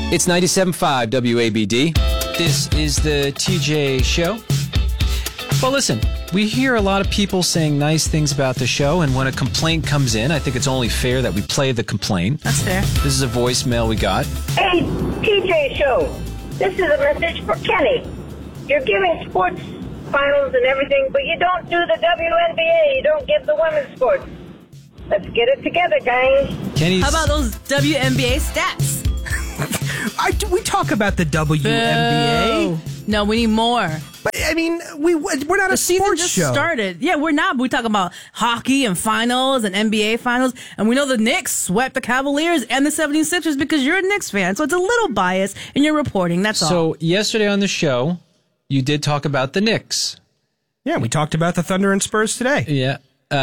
It's 97.5 WABD. This is the TJ Show. Well, listen, we hear a lot of people saying nice things about the show, and when a complaint comes in, I think it's only fair that we play the complaint. That's fair. This is a voicemail we got. Hey, TJ Show. This is a message for Kenny. You're giving sports finals and everything, but you don't do the WNBA. You don't give the women's sports. Let's get it together, guys. Kenny's... How about those WNBA stats? We talk about the WNBA. No, we need more. But, I mean, we're not a season sports just show. started. Yeah, we're not. We talk about hockey and finals and NBA finals. And we know the Knicks swept the Cavaliers and the 76ers because you're a Knicks fan. So it's a little biased in your reporting. That's all. So yesterday on the show, you did talk about the Knicks. Yeah, we talked about the Thunder and Spurs today. Yeah.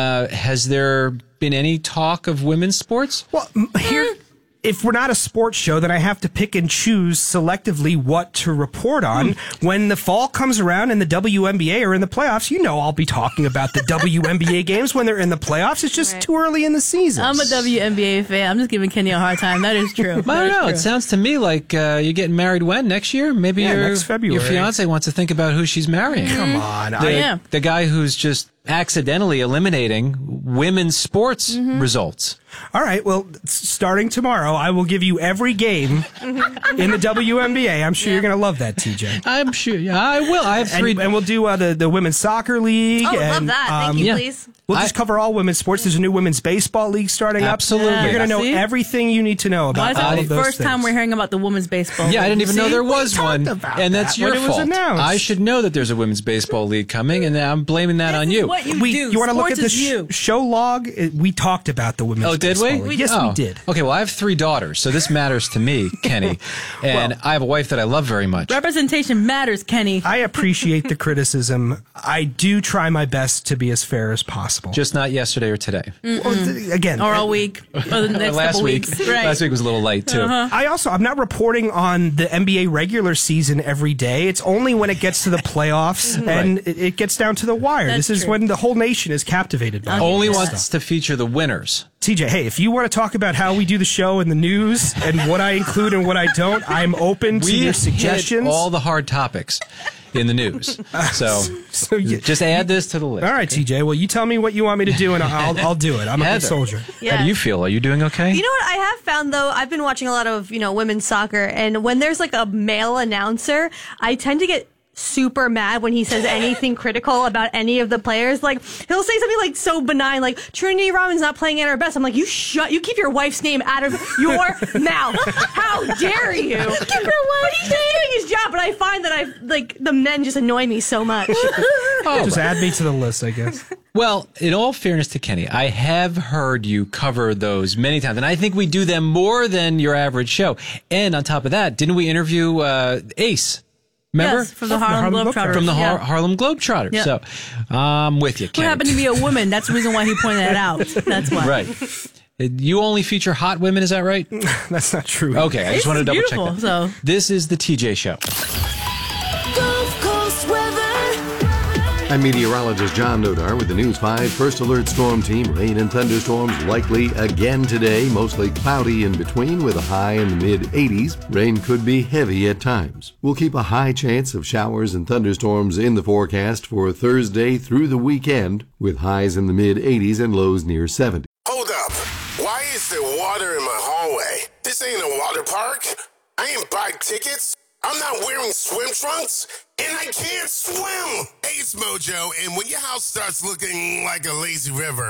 Has there been any talk of women's sports? Well, here... If we're not a sports show, then I have to pick and choose selectively what to report on. When the fall comes around and the WNBA are in the playoffs, you know I'll be talking about the WNBA games when they're in the playoffs. It's just too early in the season. I'm a WNBA fan. I'm just giving Kenny a hard time. That is true. I don't know. It sounds to me like you're getting married when? Next year? Maybe next February. Your fiance wants to think about who she's marrying. Come on. The guy who's just accidentally eliminating women's sports results. All right, well, starting tomorrow, I will give you every game in the WNBA. I'm sure you're going to love that, TJ. I'm sure. Yeah, I will. I have three. And we'll do the Women's Soccer League. Oh, and, love that. Thank you, please. We'll just cover all women's sports. There's a new Women's Baseball League starting Absolutely. up. You're going to know See? everything you need to know about all Why of is that the those first things. time we're hearing about the women's baseball? Yeah, I didn't even know there was one. about And that's that your when it was fault. announced. I should know that there's a women's baseball league coming, and I'm blaming that on you. What you do. You want to look at Sports the is you. show log? We talked about the Women's Oh, did Baseball we? League. Yes, Oh. we did. Okay, well, I have 3 daughters, so this matters to me, Kenny. And I have a wife that I love very much. Representation matters, Kenny. I appreciate the criticism. I do try my best to be as fair as possible. Just not yesterday or today. Again, Or all week. Or the next Last couple week. weeks. Right. Last week was a little light, too. I'm not reporting on the NBA regular season every day. It's only when it gets to the playoffs and it gets down to the wire. That's this is true. when the whole nation is captivated by Only this wants stuff. to feature the winners. TJ, hey, if you want to talk about how we do the show and the news and what I include and what I don't, I'm open to your hit suggestions. all the hard topics in the news. So just add this to the list. All right, TJ. Well, you tell me what you want me to do, and I'll do it. I'm a good Heather. soldier. Yeah. How do you feel? Are you doing okay? You know what I have found, though? I've been watching a lot of, women's soccer, and when there's like a male announcer, I tend to get super mad when he says anything critical about any of the players. Like, he'll say something like so benign, like Trinity Rodman's not playing at her best. I'm like, you keep your wife's name out of your mouth. How dare you? Keep your wife. He's doing his job, but I find that the men just annoy me so much. Just add me to the list, I guess. Well, in all fairness to Kenny, I have heard you cover those many times, and I think we do them more than your average show. And on top of that, didn't we interview Ace? Remember? Yes, from the Harlem Globetrotters. From the Yeah. Harlem Globetrotters. Yeah. So I'm with you, Who Kenny. happened to be a woman. That's the reason why he pointed that out. That's why. Right. You only feature hot women, is that right? That's not true. Okay, I just wanted to double check beautiful, that. so. This is the TJ Show. Gulf Coast weather. I'm meteorologist John Nodar with the News 5 First Alert Storm Team. Rain and thunderstorms likely again today. Mostly cloudy in between with a high in the mid-80s. Rain could be heavy at times. We'll keep a high chance of showers and thunderstorms in the forecast for Thursday through the weekend with highs in the mid-80s and lows near 70. Hold up. Why is there water in my hallway? This ain't a water park. I ain't buy tickets. I'm not wearing swim trunks, and I can't swim. Hey, it's Mojo, and when your house starts looking like a lazy river,